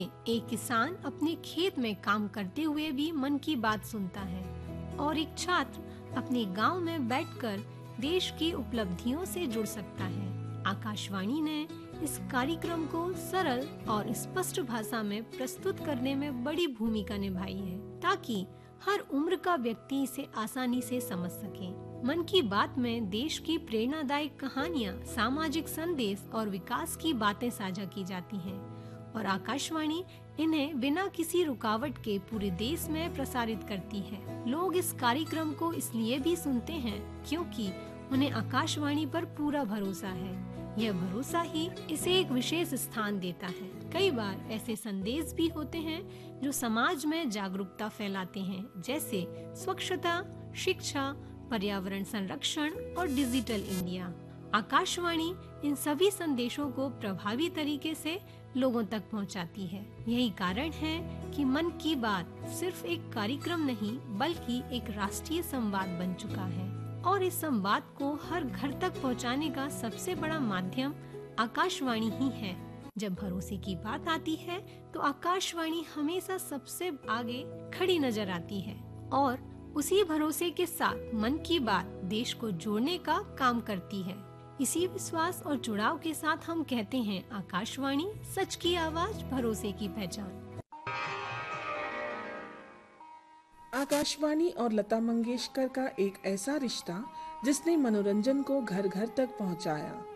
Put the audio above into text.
एक किसान अपने खेत में काम करते हुए भी मन की बात सुनता है और एक छात्र अपने गांव में बैठकर देश की उपलब्धियों से जुड़ सकता है। आकाशवाणी ने इस कार्यक्रम को सरल और स्पष्ट भाषा में प्रस्तुत करने में बड़ी भूमिका निभाई है, ताकि हर उम्र का व्यक्ति इसे आसानी से समझ सके। मन की बात में देश की प्रेरणादायक कहानियाँ, सामाजिक संदेश और विकास की बातें साझा की जाती हैं और आकाशवाणी इन्हें बिना किसी रुकावट के पूरे देश में प्रसारित करती है। लोग इस कार्यक्रम को इसलिए भी सुनते हैं क्योंकि उन्हें आकाशवाणी पर पूरा भरोसा है। यह भरोसा ही इसे एक विशेष स्थान देता है। कई बार ऐसे संदेश भी होते हैं जो समाज में जागरूकता फैलाते हैं, जैसे स्वच्छता, शिक्षा, पर्यावरण संरक्षण और डिजिटल इंडिया। आकाशवाणी इन सभी संदेशों को प्रभावी तरीके से लोगों तक पहुंचाती है। यही कारण है कि मन की बात सिर्फ एक कार्यक्रम नहीं बल्कि एक राष्ट्रीय संवाद बन चुका है और इस संवाद को हर घर तक पहुंचाने का सबसे बड़ा माध्यम आकाशवाणी ही है। जब भरोसे की बात आती है तो आकाशवाणी हमेशा सबसे आगे खड़ी नजर आती है और उसी भरोसे के साथ मन की बात देश को जोड़ने का काम करती है। इसी विश्वास और जुड़ाव के साथ हम कहते हैं, आकाशवाणी सच की आवाज, भरोसे की पहचान। आकाशवाणी और लता मंगेशकर का एक ऐसा रिश्ता जिसने मनोरंजन को घर घर तक पहुंचाया।